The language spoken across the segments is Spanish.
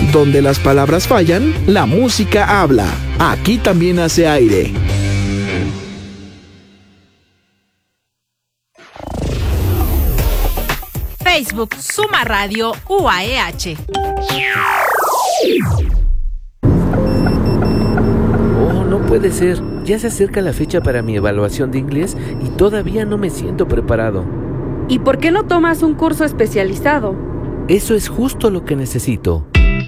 Donde las palabras fallan, la música habla. Aquí también hace aire. Facebook Suma Radio UAEH. Oh, no puede ser. Ya se acerca la fecha para mi evaluación de inglés y todavía no me siento preparado. ¿Y por qué no tomas un curso especializado? Eso es justo lo que necesito.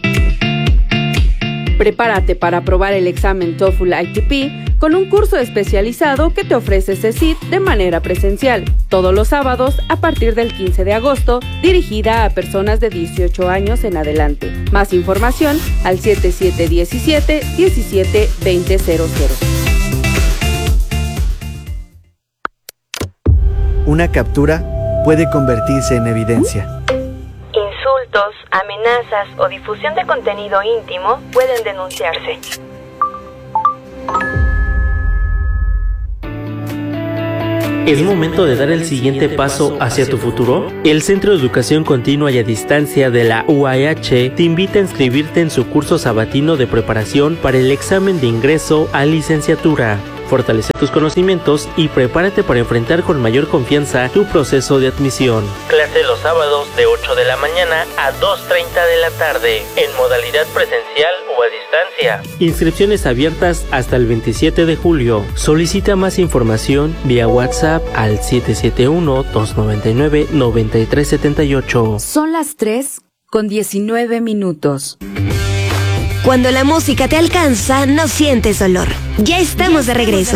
Prepárate para aprobar el examen TOEFL ITP con un curso especializado que te ofrece CECIT de manera presencial, todos los sábados a partir del 15 de agosto, dirigida a personas de 18 años en adelante. Más información al 7717-172000. Una captura puede convertirse en evidencia. Insultos, amenazas o difusión de contenido íntimo pueden denunciarse. ¿Es momento de dar el siguiente paso hacia tu futuro? El Centro de Educación Continua y a Distancia de la UAEH te invita a inscribirte en su curso sabatino de preparación para el examen de ingreso a licenciatura. Fortalece tus conocimientos y prepárate para enfrentar con mayor confianza tu proceso de admisión. Clase los sábados de 8 de la mañana a 2:30 de la tarde, en modalidad presencial o a distancia. Inscripciones abiertas hasta el 27 de julio. Solicita más información vía WhatsApp al 771-299-9378. Son las 3:19. Cuando la música te alcanza, no sientes dolor. Ya estamos de regreso.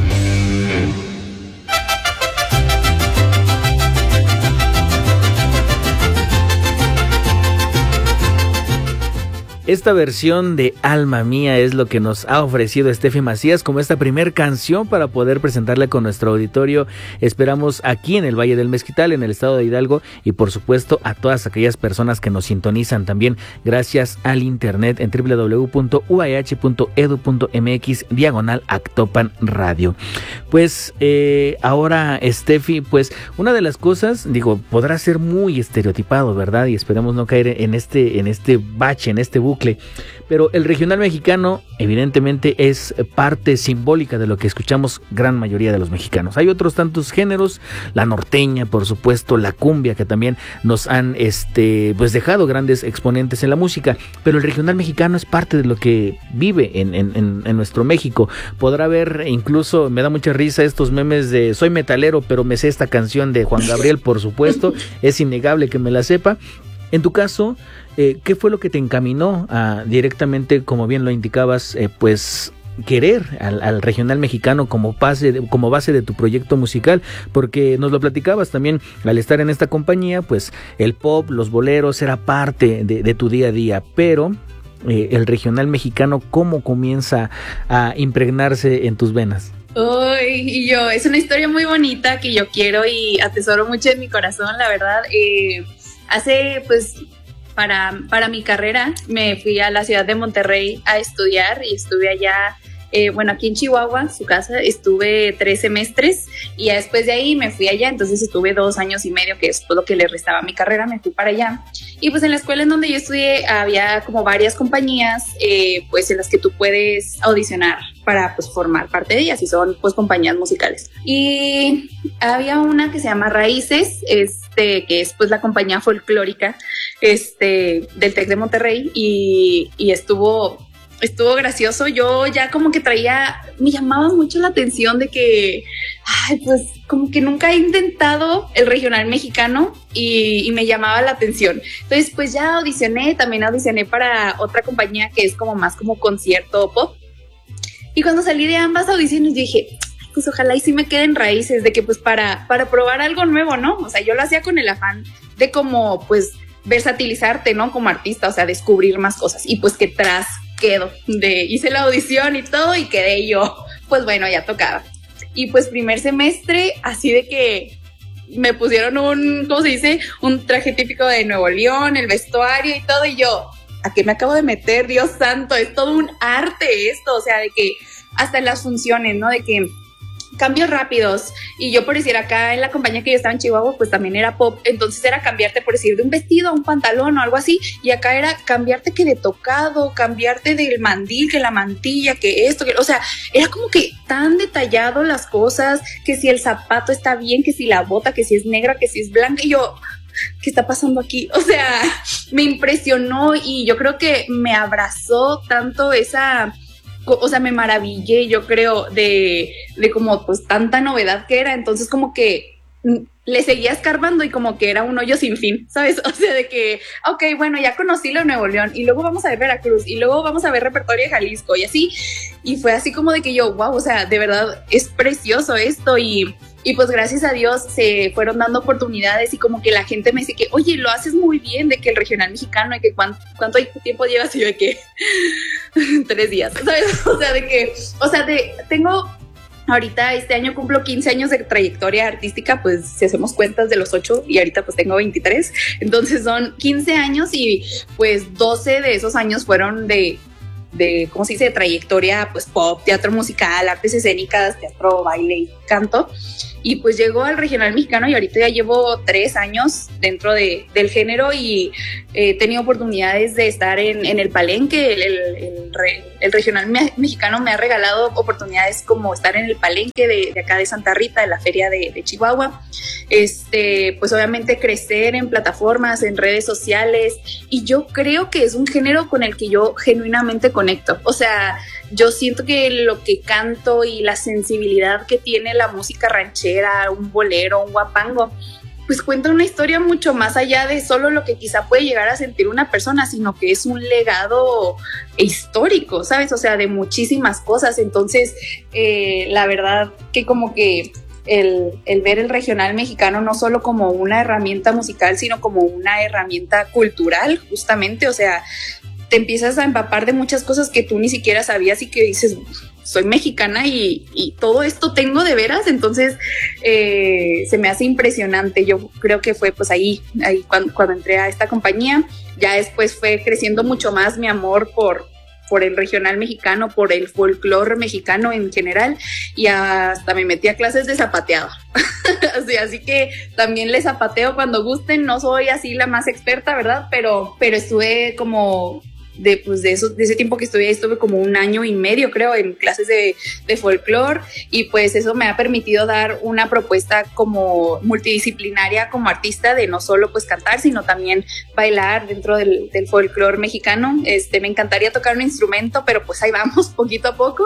Esta versión de Alma Mía es lo que nos ha ofrecido Steffi Macías como esta primer canción para poder presentarla con nuestro auditorio. Esperamos aquí en el Valle del Mezquital, en el estado de Hidalgo, y por supuesto a todas aquellas personas que nos sintonizan también gracias al internet en www.uaeh.edu.mx/Actopan Radio. Pues ahora, Steffi, pues una de las cosas, podrá ser muy estereotipado, ¿verdad? Y esperemos no caer en este bache, en este bucle. Pero el regional mexicano evidentemente es parte simbólica de lo que escuchamos gran mayoría de los mexicanos. Hay otros tantos géneros, la norteña, por supuesto, la cumbia, que también nos han dejado grandes exponentes en la música, pero el regional mexicano es parte de lo que vive en nuestro México. Podrá haber, incluso me da mucha risa estos memes de soy metalero pero me sé esta canción de Juan Gabriel, por supuesto, es innegable que me la sepa. En tu caso, ¿qué fue lo que te encaminó a directamente, como bien lo indicabas, querer al regional mexicano como base de tu proyecto musical? Porque nos lo platicabas también, al estar en esta compañía, pues el pop, los boleros era parte de tu día a día, pero el regional mexicano, ¿cómo comienza a impregnarse en tus venas? Es una historia muy bonita que yo quiero y atesoro mucho en mi corazón, la verdad. Para mi carrera me fui a la ciudad de Monterrey a estudiar y estuve allá, aquí en Chihuahua, su casa, estuve 3 semestres y ya después de ahí me fui allá, entonces estuve 2 años y medio, que es lo que le restaba a mi carrera, me fui para allá. Y pues en la escuela en donde yo estudié había como varias compañías en las que tú puedes audicionar para formar parte de ellas, y son compañías musicales. Y había una que se llama Raíces, que es la compañía folclórica del TEC de Monterrey, y estuvo gracioso. Yo ya como que me llamaba mucho la atención de que como que nunca he intentado el regional mexicano y me llamaba la atención. Entonces pues ya también audicioné para otra compañía que es más como concierto pop. Y cuando salí de ambas audiciones dije, pues ojalá y sí me queden Raíces, de que para probar algo nuevo, ¿no? O sea, yo lo hacía con el afán de como versatilizarte, ¿no? Como artista, o sea, descubrir más cosas. Y pues que tras quedo, hice la audición y todo y quedé yo, pues bueno, ya tocaba. Y pues primer semestre, así de que me pusieron un traje típico de Nuevo León, el vestuario y todo, y yo, ¿a qué me acabo de meter? Dios santo, es todo un arte esto, o sea, de que hasta en las funciones, ¿no? De que cambios rápidos. Y yo, por decir, acá en la compañía que yo estaba en Chihuahua, pues también era pop. Entonces era cambiarte, por decir, de un vestido a un pantalón o algo así. Y acá era cambiarte que de tocado, cambiarte del mandil, que la mantilla, que esto, que, o sea, era como que tan detallado las cosas, que si el zapato está bien, que si la bota, que si es negra, que si es blanca. Y yo, ¿qué está pasando aquí? O sea, me impresionó y yo creo que me abrazó tanto esa... O sea, me maravillé, yo creo, de como pues tanta novedad que era. Entonces como que le seguía escarbando y como que era un hoyo sin fin, ¿sabes? O sea, de que, ok, bueno, ya conocí lo de Nuevo León y luego vamos a ver Veracruz y luego vamos a ver repertorio de Jalisco y así. Y fue así como de que yo, wow, o sea, de verdad es precioso esto y pues gracias a Dios se fueron dando oportunidades y como que la gente me dice que, oye, lo haces muy bien, de que el regional mexicano y que cuánto tiempo llevas, y yo de que 3 días, ¿sabes? O sea, tengo ahorita este año cumplo 15 años de trayectoria artística, pues si hacemos cuentas de los 8 y ahorita pues tengo 23, entonces son 15 años y pues 12 de esos años fueron de ¿cómo se dice? De trayectoria, pues pop, teatro musical, artes escénicas, teatro, baile y canto. Y pues llegó al regional mexicano y ahorita ya llevo 3 años dentro del género y he tenido oportunidades de estar en el Palenque. El regional mexicano me ha regalado oportunidades como estar en el Palenque de acá de Santa Rita, de la feria de Chihuahua. Pues obviamente crecer en plataformas, en redes sociales, y yo creo que es un género con el que yo genuinamente conecto. O sea, yo siento que lo que canto y la sensibilidad que tiene la música ranchera, un bolero, un guapango, pues cuenta una historia mucho más allá de solo lo que quizá puede llegar a sentir una persona, sino que es un legado histórico, ¿sabes? O sea, de muchísimas cosas. Entonces, la verdad que como que el ver el regional mexicano no solo como una herramienta musical, sino como una herramienta cultural, justamente, o sea, te empiezas a empapar de muchas cosas que tú ni siquiera sabías y que dices, soy mexicana y todo esto tengo de veras. Entonces se me hace impresionante. Yo creo que fue pues ahí cuando entré a esta compañía. Ya después fue creciendo mucho más mi amor por el regional mexicano, por el folclore mexicano en general, y hasta me metí a clases de zapateado. Así que también les zapateo cuando gusten. No soy así la más experta, ¿verdad? Pero estuve como de ese tiempo que estuve como 1 año y medio, creo, en clases de folclore, y pues eso me ha permitido dar una propuesta como multidisciplinaria como artista, de no solo pues cantar, sino también bailar dentro del folclore mexicano. Me encantaría tocar un instrumento, pero pues ahí vamos, poquito a poco.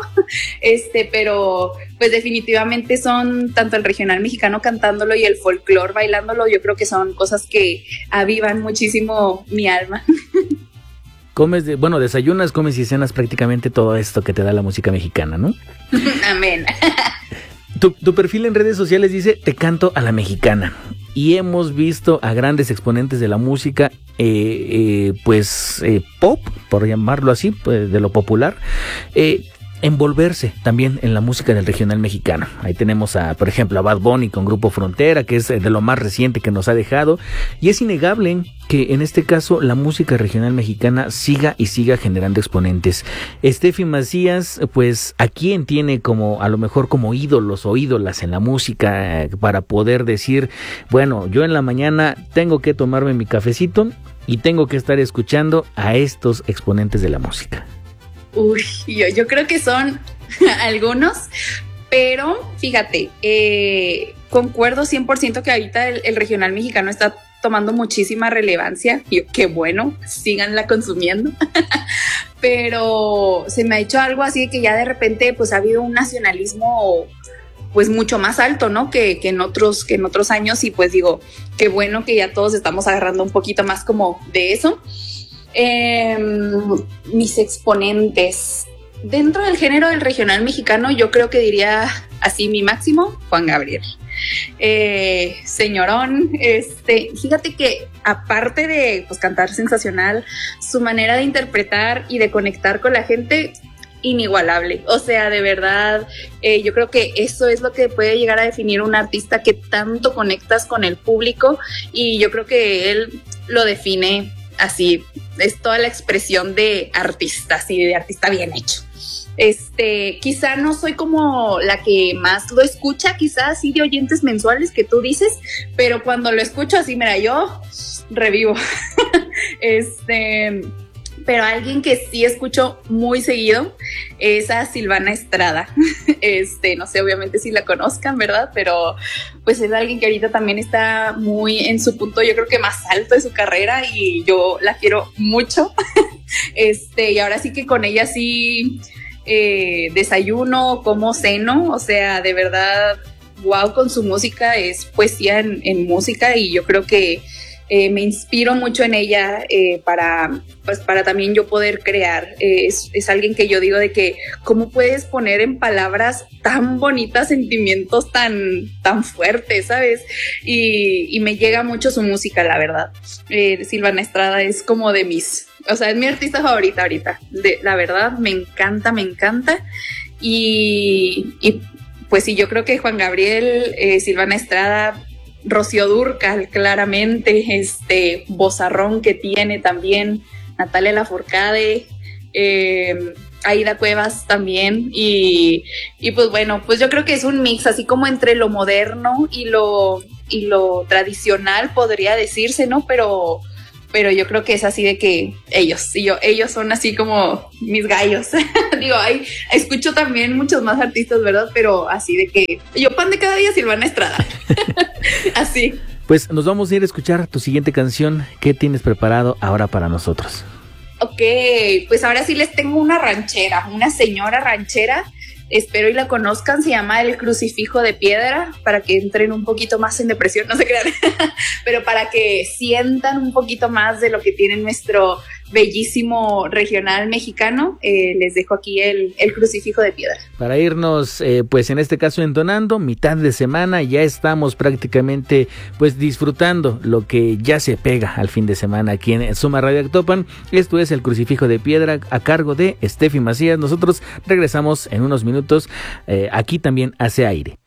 Pero pues definitivamente son tanto el regional mexicano cantándolo y el folclore bailándolo, yo creo que son cosas que avivan muchísimo mi alma. Desayunas, comes y cenas prácticamente todo esto que te da la música mexicana, ¿no? Amén. Tu perfil en redes sociales dice, te canto a la mexicana. Y hemos visto a grandes exponentes de la música, pop, por llamarlo así, pues, de lo popular, envolverse también en la música del regional mexicano. Ahí tenemos por ejemplo, a Bad Bunny con Grupo Frontera, que es de lo más reciente que nos ha dejado, y es innegable que en este caso la música regional mexicana siga generando exponentes. Steffi Macías, pues, ¿a quién tiene como, a lo mejor como ídolos o ídolas en la música para poder decir, bueno, yo en la mañana tengo que tomarme mi cafecito y tengo que estar escuchando a estos exponentes de la música? Uy, yo creo que son algunos, pero fíjate, concuerdo 100% que ahorita el regional mexicano está tomando muchísima relevancia. Qué bueno, síganla consumiendo. Pero se me ha hecho algo así de que ya de repente pues ha habido un nacionalismo pues mucho más alto, ¿no? Que en otros años, y pues digo, qué bueno que ya todos estamos agarrando un poquito más como de eso. Mis exponentes dentro del género del regional mexicano, yo creo que diría así mi máximo, Juan Gabriel. Señorón, fíjate que aparte de pues cantar sensacional, su manera de interpretar y de conectar con la gente, inigualable. O sea, de verdad, yo creo que eso es lo que puede llegar a definir un artista, que tanto conectas con el público, y yo creo que él lo define así. Es toda la expresión de artista, así de artista bien hecho. Quizá no soy como la que más lo escucha, quizá así de oyentes mensuales que tú dices, pero cuando lo escucho así, mira, yo revivo. Pero alguien que sí escucho muy seguido es a Silvana Estrada. No sé, obviamente si la conozcan, ¿verdad? Pero pues es alguien que ahorita también está muy en su punto, yo creo que más alto de su carrera, y yo la quiero mucho. Y ahora sí que con ella sí desayuno, como ceno, o sea, de verdad, wow, con su música, es poesía en música, y yo creo que me inspiro mucho en ella para también yo poder crear. Es alguien que yo digo de que cómo puedes poner en palabras tan bonitas sentimientos tan fuertes, ¿sabes? Y me llega mucho su música, la verdad. Silvana Estrada es como de es mi artista favorita ahorita. La verdad, me encanta. Y pues sí, yo creo que Juan Gabriel, Silvana Estrada, Rocío Dúrcal, claramente, vozarrón que tiene también, Natalia Lafourcade, Aida Cuevas también, y pues bueno, pues yo creo que es un mix, así como entre lo moderno y lo tradicional, podría decirse, ¿no? Pero yo creo que es así de que ellos son así como mis gallos. Digo, escucho también muchos más artistas, ¿verdad? Pero así de que yo pan de cada día, Silvana Estrada. Así. Pues nos vamos a ir a escuchar tu siguiente canción. ¿Qué tienes preparado ahora para nosotros? Ok, pues ahora sí les tengo una ranchera, una señora ranchera. Espero y la conozcan, se llama El Crucifijo de Piedra, para que entren un poquito más en depresión, no se crean, pero para que sientan un poquito más de lo que tiene nuestro bellísimo regional mexicano. Les dejo aquí el Crucifijo de Piedra. Para irnos, pues en este caso entonando, mitad de semana, ya estamos prácticamente pues disfrutando lo que ya se pega al fin de semana aquí en Suma Radio Actopan. Esto es El Crucifijo de Piedra a cargo de Steffi Macías. Nosotros regresamos en unos minutos aquí también hace aire.